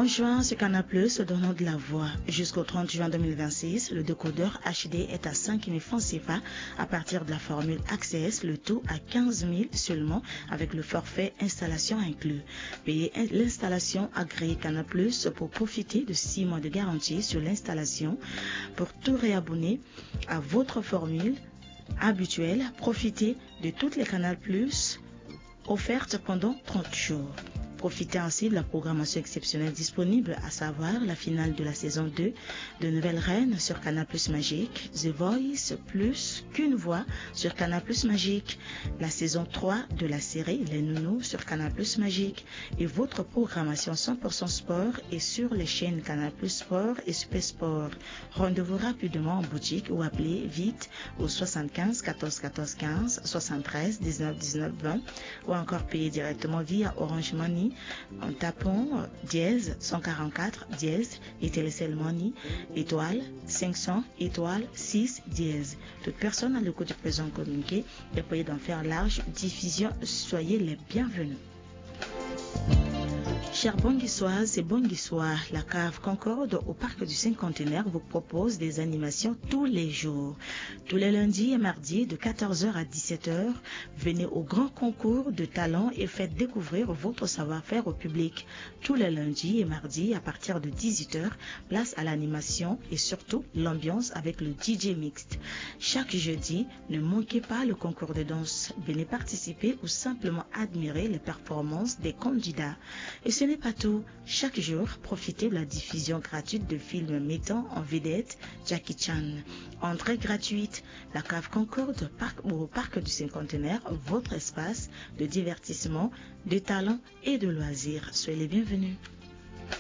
En juin, sur Canal+, donnant de la voix. Jusqu'au 30 juin 2026, le décodeur HD est à 5 000 francs CFA à partir de la formule Access, le tout à 15 000 seulement avec le forfait installation inclus. Payez l'installation agréée Canal+, pour profiter de 6 mois de garantie sur l'installation. Pour tout réabonner à votre formule habituelle, profitez de toutes les Canal+ offertes pendant 30 jours. Profitez ainsi de la programmation exceptionnelle disponible, à savoir la finale de la saison 2 de Nouvelle Reine sur Canal+ Magique, The Voice plus qu'une voix sur Canal+ Magique, la saison 3 de la série Les Nounous sur Canal+ Magique et votre programmation 100% sport est sur les chaînes Canal+ Sport et Super Sport. Rendez-vous rapidement en boutique ou appelez vite au 75 14 14 15 73 19 19 20 ou encore payer directement via Orange Money en tapant dièse 144 dièse et Telecel Money étoile 500 étoile 6 dièse. Toute personne à l'écoute du présent communiqué est priée d'en faire large diffusion. Soyez les bienvenus. Chers Bonguissoises et Bonguissois, la cave Concorde au Parc du Cinquantenaire vous propose des animations tous les jours. Tous les lundis et mardis de 14h à 17h, venez au grand concours de talents et faites découvrir votre savoir-faire au public. Tous les lundis et mardis à partir de 18h, place à l'animation et surtout l'ambiance avec le DJ mixte. Chaque jeudi, ne manquez pas le concours de danse. Venez participer ou simplement admirer les performances des candidats. Et ce n'est pas tout. Chaque jour, profitez de la diffusion gratuite de films mettant en vedette Jackie Chan. Entrée gratuite, la cave Concorde au Parc du Cinquantenaire, votre espace de divertissement, de talent et de loisirs. Soyez les bienvenus.